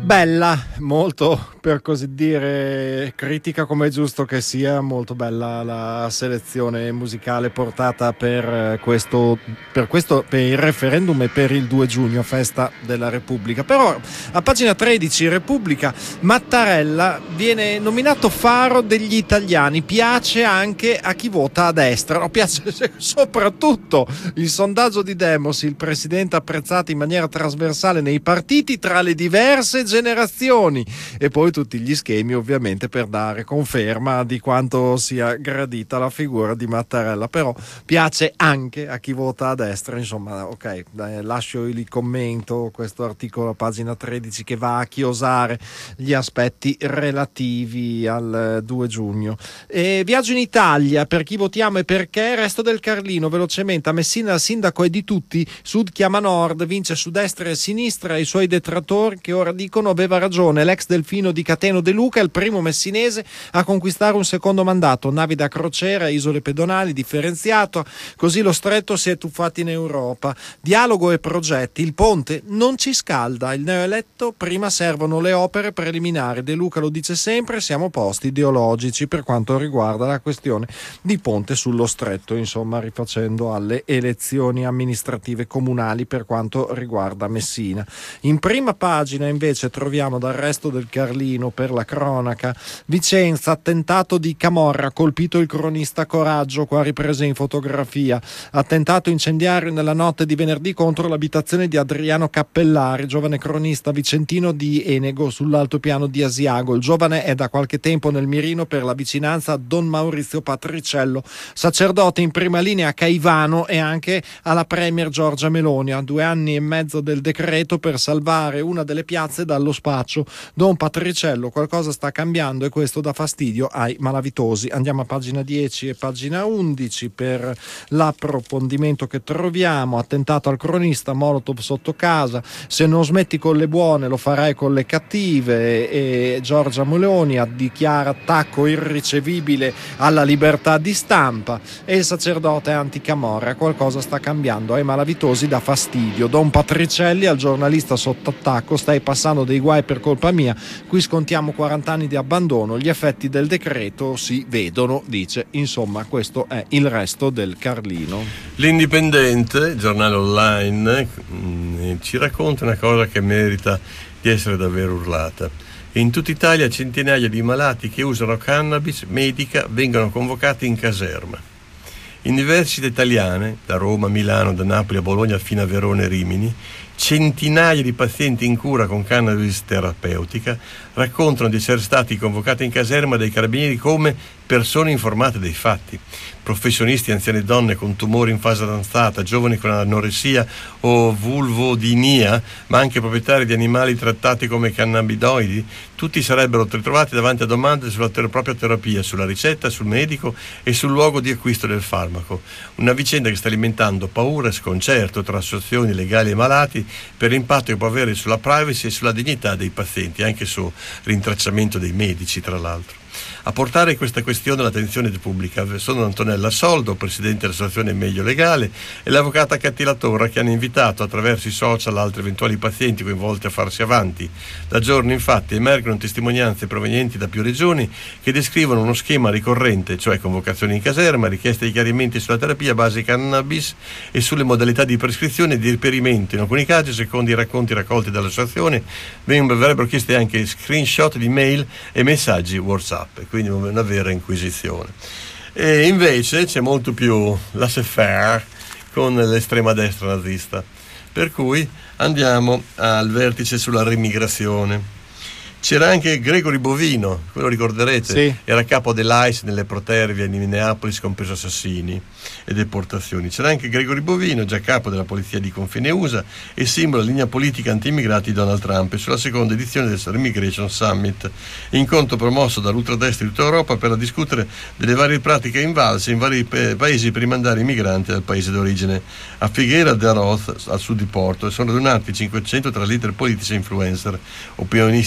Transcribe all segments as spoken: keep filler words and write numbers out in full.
Bella, molto, per così dire, critica come è giusto che sia, molto bella la selezione musicale portata per questo, per questo, per il referendum e per il due giugno, festa della Repubblica. Però a pagina tredici, Repubblica, Mattarella viene nominato faro degli italiani, piace anche a chi vota a destra, no, piace soprattutto il sondaggio di Demos, il presidente apprezzato in maniera trasversale nei partiti tra le diverse generazioni, e poi tutti gli schemi ovviamente per dare conferma di quanto sia gradita la figura di Mattarella. Però piace anche a chi vota a destra, insomma. Ok, dai, lascio il commento, questo articolo a pagina tredici che va a chiosare gli aspetti relativi al due giugno. E viaggio in Italia, per chi votiamo e perché, resto del Carlino velocemente. A Messina il sindaco è di tutti, Sud chiama Nord, vince su destra e sinistra, i suoi detrattori che ora dicono aveva ragione, l'ex delfino di Cateno De Luca è il primo messinese a conquistare un secondo mandato, navi da crociera, isole pedonali, differenziato, così lo stretto si è tuffato in Europa. Dialogo e progetti, il ponte non ci scalda, il neoeletto, prima servono le opere preliminari, De Luca lo dice sempre, siamo posti ideologici per quanto riguarda la questione di ponte sullo stretto, insomma rifacendo alle elezioni amministrative comunali per quanto riguarda Messina. In prima pagina invece troviamo dal resto del Carlino, per la cronaca, Vicenza, attentato di Camorra, colpito il cronista Coraggio, qua riprese in fotografia, attentato incendiario nella notte di venerdì contro l'abitazione di Adriano Cappellari, giovane cronista vicentino di Enego sull'altopiano di Asiago. Il giovane è da qualche tempo nel mirino per la vicinanza a Don Maurizio Patriciello, sacerdote in prima linea a Caivano e anche alla premier Giorgia Meloni, a due anni e mezzo del decreto per salvare una delle piazze dallo spaccio. Don Patriciello, qualcosa sta cambiando e questo dà fastidio ai malavitosi. Andiamo a pagina dieci e pagina undici per l'approfondimento che troviamo. Attentato al cronista, molotov sotto casa, se non smetti con le buone lo farai con le cattive, e Giorgia Meloni dichiara attacco irricevibile alla libertà di stampa, e il sacerdote anticamorra, qualcosa sta cambiando, ai malavitosi dà fastidio. Don Patricielli, al giornalista sotto attacco, stai passando dei guai per colpa mia, qui scontiamo quaranta anni di abbandono, gli effetti del decreto si vedono, dice. Insomma, questo è il resto del Carlino. L'Indipendente, giornale online, ci racconta una cosa che merita di essere davvero urlata. In tutta Italia centinaia di malati che usano cannabis medica vengono convocati in caserma. In diverse città italiane, da Roma, Milano, da Napoli a Bologna fino a Verona e Rimini, centinaia di pazienti in cura con cannabis terapeutica raccontano di essere stati convocati in caserma dai carabinieri come persone informate dei fatti. Professionisti, anziane donne con tumori in fase avanzata, giovani con anoressia o vulvodinia, ma anche proprietari di animali trattati come cannabidoidi, tutti sarebbero ritrovati davanti a domande sulla ter- propria terapia, sulla ricetta, sul medico e sul luogo di acquisto del farmaco. Una vicenda che sta alimentando paura e sconcerto tra associazioni legali e malati per l'impatto che può avere sulla privacy e sulla dignità dei pazienti, anche su rintracciamento dei medici, tra l'altro. A portare questa questione all'attenzione pubblica sono Antonella Soldo, presidente dell'associazione Meglio Legale, e l'avvocata Cattila Torra, che hanno invitato attraverso i social altri eventuali pazienti coinvolti a farsi avanti. Da giorni infatti emergono testimonianze provenienti da più regioni che descrivono uno schema ricorrente, cioè convocazioni in caserma, richieste di chiarimenti sulla terapia a base cannabis e sulle modalità di prescrizione e di riperimento. In alcuni casi, secondo i racconti raccolti dall'associazione, verrebbero chiesti anche screenshot di mail e messaggi WhatsApp, quindi una vera inquisizione. E invece c'è molto più laissez-faire con l'estrema destra nazista, per cui andiamo al vertice sulla remigrazione. C'era anche Gregory Bovino, quello ricorderete, sì. Era capo dell'A I S nelle protervie di Minneapolis, compreso assassini e deportazioni. C'era anche Gregory Bovino, già capo della polizia di confine U S A e simbolo della linea politica anti-immigrati di Donald Trump, e sulla seconda edizione del Remigration Summit, incontro promosso dall'ultradestra di tutta Europa per discutere delle varie pratiche invalse in vari pa- paesi per rimandare i migranti dal paese d'origine. A Figueira de Aroz, al sud di Porto, sono radunati cinquecento tra leader politici e influencer, opinionisti dalla Porto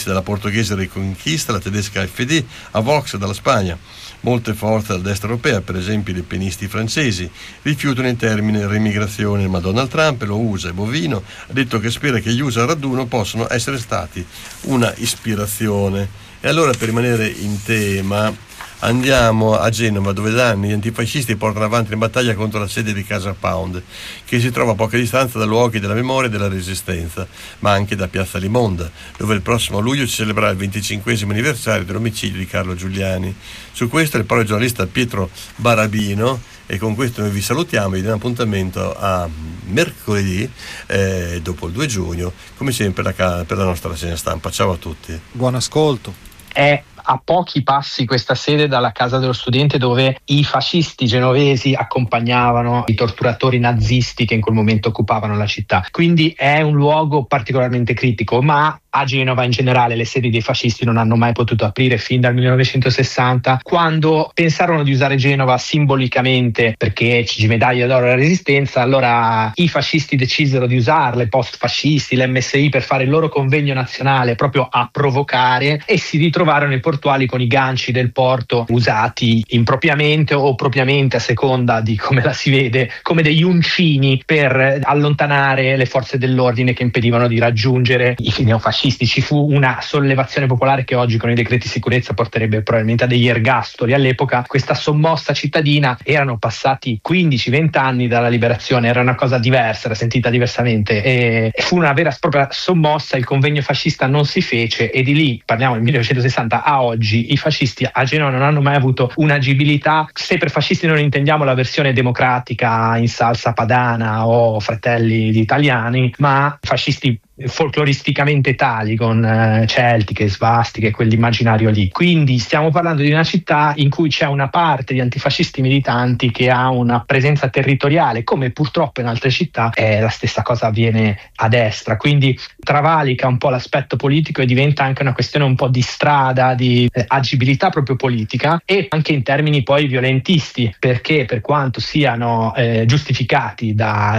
portoghese Reconquista, la tedesca A F D, a Vox dalla Spagna. Molte forze della destra europea, per esempio i lepenisti francesi, rifiutano il termine remigrazione, ma Donald Trump lo usa e bovino ha detto che spera che gli U S A al raduno possano essere stati una ispirazione. E allora, per rimanere in tema, andiamo a Genova, dove da anni gli antifascisti portano avanti una battaglia contro la sede di Casa Pound, che si trova a poca distanza da luoghi della memoria e della resistenza, ma anche da Piazza Limonda, dove il prossimo luglio si celebrerà il venticinquesimo anniversario dell'omicidio di Carlo Giuliani. Su questo il poi giornalista Pietro Barabino, e con questo noi vi salutiamo e vi diamo appuntamento a mercoledì eh, dopo il due giugno, come sempre la, per la nostra rassegna stampa. Ciao a tutti. Buon ascolto. È a pochi passi questa sede dalla casa dello studente, dove i fascisti genovesi accompagnavano i torturatori nazisti che in quel momento occupavano la città. Quindi è un luogo particolarmente critico, ma a Genova in generale le sedi dei fascisti non hanno mai potuto aprire fin dal millenovecentosessanta, quando pensarono di usare Genova simbolicamente perché ci medaglia d'oro alla resistenza. Allora i fascisti decisero di usarle, post-fascisti, l'M S I, per fare il loro convegno nazionale proprio a provocare, e si ritrovarono i portuali con i ganci del porto usati impropriamente o propriamente, a seconda di come la si vede, come degli uncini per allontanare le forze dell'ordine che impedivano di raggiungere i neofascisti. Ci fu una sollevazione popolare che oggi con i decreti sicurezza porterebbe probabilmente a degli ergastoli. All'epoca questa sommossa cittadina, erano passati quindici venti anni dalla liberazione, era una cosa diversa, era sentita diversamente, e fu una vera e propria sommossa. Il convegno fascista non si fece, e di lì, parliamo del millenovecentosessanta a oggi, i fascisti a Genova non hanno mai avuto un'agibilità. Se per fascisti non intendiamo la versione democratica in salsa padana o Fratelli gli Italiani, ma fascisti folcloristicamente tali, con eh, celtiche, svastiche, quell'immaginario lì. Quindi stiamo parlando di una città in cui c'è una parte di antifascisti militanti che ha una presenza territoriale, come purtroppo in altre città eh, la stessa cosa avviene a destra, quindi travalica un po' l'aspetto politico e diventa anche una questione un po' di strada, di eh, agibilità proprio politica, e anche in termini poi violentisti, perché per quanto siano eh, giustificati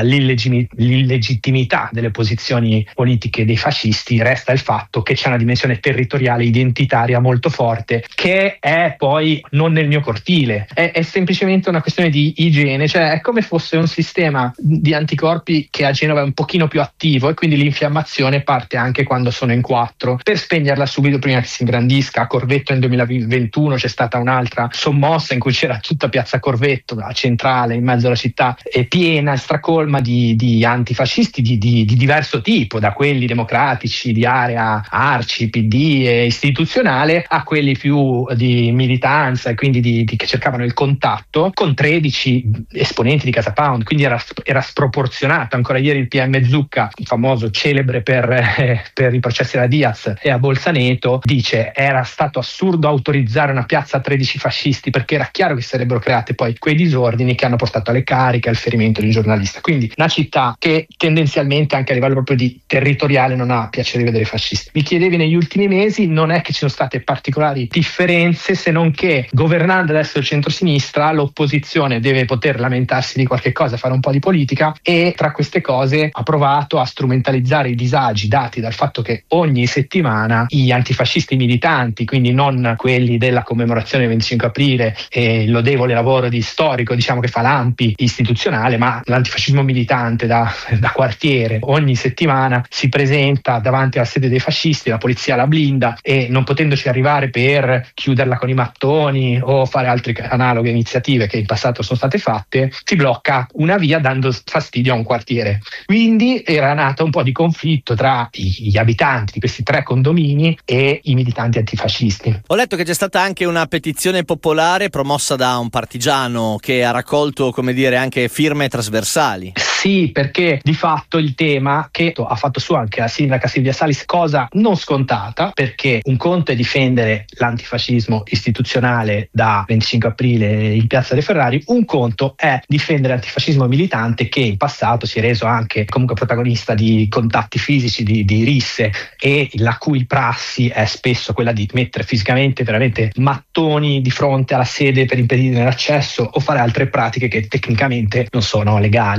dall'illegittimità delle posizioni politiche politiche dei fascisti, resta il fatto che c'è una dimensione territoriale identitaria molto forte, che è poi non nel mio cortile, è, è semplicemente una questione di igiene, cioè è come fosse un sistema di anticorpi che a Genova è un pochino più attivo, e quindi l'infiammazione parte anche quando sono in quattro, per spegnerla subito prima che si ingrandisca. A Corvetto nel duemilaventuno c'è stata un'altra sommossa in cui c'era tutta piazza Corvetto, la centrale in mezzo alla città, è piena, stracolma di, di antifascisti di, di, di diverso tipo, da quelli democratici di area Arci, P D e istituzionale, a quelli più di militanza e quindi di, di, che cercavano il contatto, con tredici esponenti di Casa Pound, quindi era, era sproporzionato. Ancora ieri il P M Zucca, famoso, celebre per, eh, per i processi alla Diaz e a Bolzaneto, dice: era stato assurdo autorizzare una piazza a tredici fascisti, perché era chiaro che si sarebbero create poi quei disordini che hanno portato alle cariche, al ferimento di un giornalista. Quindi una città che tendenzialmente anche a livello proprio di territoriale non ha piacere di vedere i fascisti. Mi chiedevi, negli ultimi mesi non è che ci sono state particolari differenze, se non che, governando adesso il centrosinistra, l'opposizione deve poter lamentarsi di qualche cosa, fare un po' di politica, e tra queste cose ha provato a strumentalizzare i disagi dati dal fatto che ogni settimana gli antifascisti militanti, quindi non quelli della commemorazione del venticinque aprile e il lodevole lavoro di storico, diciamo, che fa l'A M P I istituzionale, ma l'antifascismo militante da, da quartiere, ogni settimana si presenta davanti alla sede dei fascisti, la polizia la blinda, e non potendoci arrivare per chiuderla con i mattoni o fare altre analoghe iniziative che in passato sono state fatte, si blocca una via dando fastidio a un quartiere. Quindi era nato un po' di conflitto tra gli abitanti di questi tre condomini e i militanti antifascisti. Ho letto che c'è stata anche una petizione popolare promossa da un partigiano che ha raccolto, come dire, anche firme trasversali. Sì, perché di fatto il tema, che ha fatto su anche la sindaca Silvia Salis, cosa non scontata, perché un conto è difendere l'antifascismo istituzionale da venticinque aprile in Piazza dei Ferrari, un conto è difendere l'antifascismo militante, che in passato si è reso anche comunque protagonista di contatti fisici, di, di risse, e la cui prassi è spesso quella di mettere fisicamente veramente mattoni di fronte alla sede per impedire l'accesso o fare altre pratiche che tecnicamente non sono legali. Quindi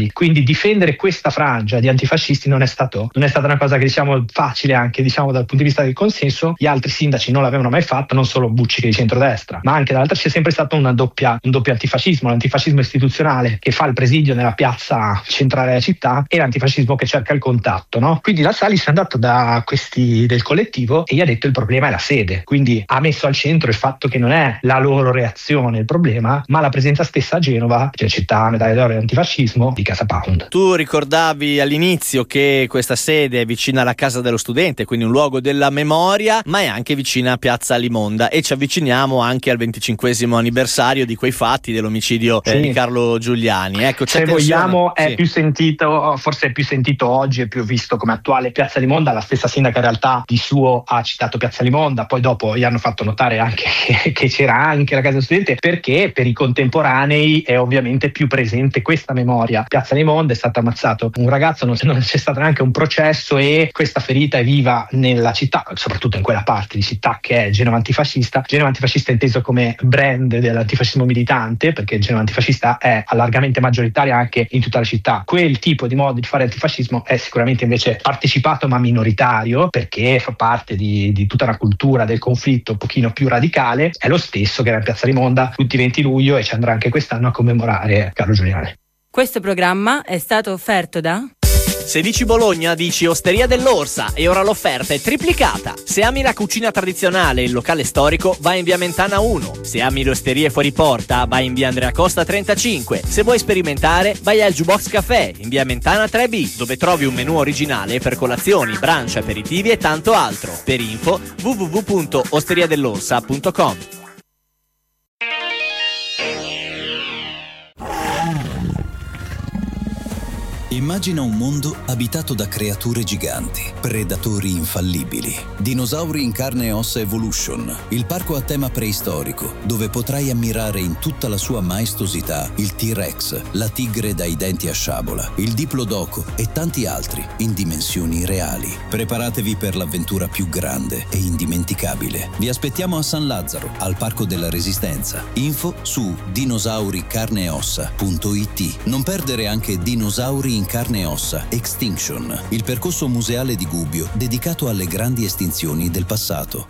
difendere questa frangia di antifascisti non è stato non è stata una cosa che diciamo facile, anche diciamo dal punto di vista del consenso. Gli altri sindaci non l'avevano mai fatto, non solo Bucci che è di centrodestra, ma anche dall'altra c'è sempre stato una doppia, un doppio antifascismo, l'antifascismo istituzionale che fa il presidio nella piazza centrale della città e l'antifascismo che cerca il contatto, no? Quindi la Salis è andato da questi del collettivo e gli ha detto il problema è la sede, quindi ha messo al centro il fatto che non è la loro reazione il problema, ma la presenza stessa a Genova, cioè città medaglia d'oro e antifascismo, di Casa Pound. Tu ricordavi all'inizio che questa sede è vicina alla Casa dello Studente, quindi un luogo della memoria, ma è anche vicina a Piazza Limonda, e ci avviciniamo anche al venticinquesimo anniversario di quei fatti dell'omicidio sì. eh, di Carlo Giuliani. Ecco, c'è se tensione. vogliamo è sì. più sentito, forse è più sentito oggi, è più visto come attuale Piazza Limonda. La stessa sindaca in realtà di suo ha citato Piazza Limonda, poi dopo gli hanno fatto notare anche che, che c'era anche la Casa dello Studente, perché per i contemporanei è ovviamente più presente questa memoria. Piazza Limonda è stato ammazzato un ragazzo, non, non c'è stato neanche un processo e questa ferita è viva nella città, soprattutto in quella parte di città che è Genova Antifascista. Genova Antifascista è inteso come brand dell'antifascismo militante, perché Genova Antifascista è largamente maggioritaria anche in tutta la città. Quel tipo di modo di fare antifascismo è sicuramente invece partecipato ma minoritario, perché fa parte di, di tutta una cultura del conflitto un pochino più radicale. È lo stesso che era in Piazza Limonda tutti i venti luglio e ci andrà anche quest'anno a commemorare Carlo Giuliani. Questo programma è stato offerto da... Se dici Bologna, dici Osteria dell'Orsa, e ora l'offerta è triplicata. Se ami la cucina tradizionale e il locale storico, vai in via Mentana uno. Se ami le osterie fuori porta, vai in via Andrea Costa trentacinque. Se vuoi sperimentare, vai al Jukebox Café in via Mentana tre B, dove trovi un menù originale per colazioni, brunch, aperitivi e tanto altro. Per info w w w punto osteria dell'orsa punto com. Immagina un mondo abitato da creature giganti, predatori infallibili. Dinosauri in carne e ossa Evolution, il parco a tema preistorico, dove potrai ammirare in tutta la sua maestosità il T-Rex, la tigre dai denti a sciabola, il Diplodoco e tanti altri in dimensioni reali. Preparatevi per l'avventura più grande e indimenticabile. Vi aspettiamo a San Lazzaro, al Parco della Resistenza. Info su dinosauri carne e ossa punto it. Non perdere anche Dinosauri in carne e ossa Extinction, il percorso museale di Gubbio dedicato alle grandi estinzioni del passato.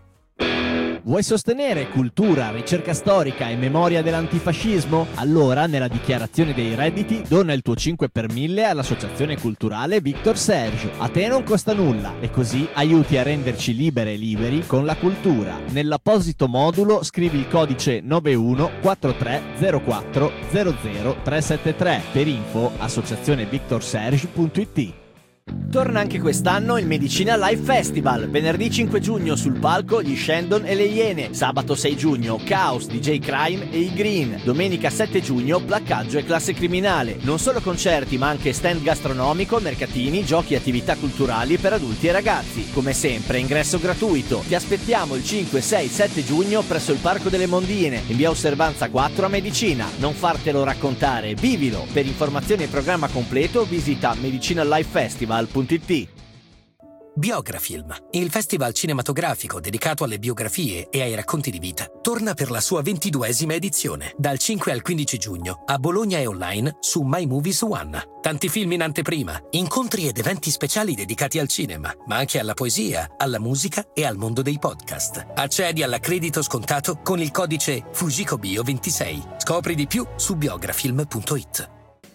Vuoi sostenere cultura, ricerca storica e memoria dell'antifascismo? Allora, nella dichiarazione dei redditi, dona il tuo cinque per mille all'associazione culturale Victor Serge. A te non costa nulla e così aiuti a renderci libere e liberi con la cultura. Nell'apposito modulo scrivi il codice nove uno quattro tre zero quattro zero zero tre sette tre. Per info associazione victor serge punto it. Torna anche quest'anno il Medicina Live Festival. Venerdì cinque giugno sul palco gli Shandon e le Iene. Sabato sei giugno Chaos, D J Crime e i Green. Domenica sette giugno Placcaggio e Classe Criminale. Non solo concerti ma anche stand gastronomico, mercatini, giochi e attività culturali per adulti e ragazzi. Come sempre ingresso gratuito. Ti aspettiamo il cinque, sei, sette giugno presso il Parco delle Mondine in via Osservanza quattro a Medicina. Non fartelo raccontare, vivilo. Per informazioni e programma completo visita medicina live festival punto it. Biografilm, il festival cinematografico dedicato alle biografie e ai racconti di vita, torna per la sua ventiduesima edizione, dal cinque al quindici giugno, a Bologna e online su My Movies One. Tanti film in anteprima, incontri ed eventi speciali dedicati al cinema, ma anche alla poesia, alla musica e al mondo dei podcast. Accedi all'accredito scontato con il codice FUJICOBIO ventisei. Scopri di più su biografilm punto it.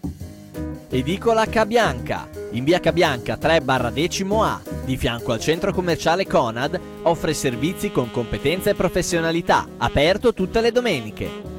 Edicola Cabianca, in via Cabianca tre barra decimo A, di fianco al centro commerciale Conad, offre servizi con competenza e professionalità, aperto tutte le domeniche.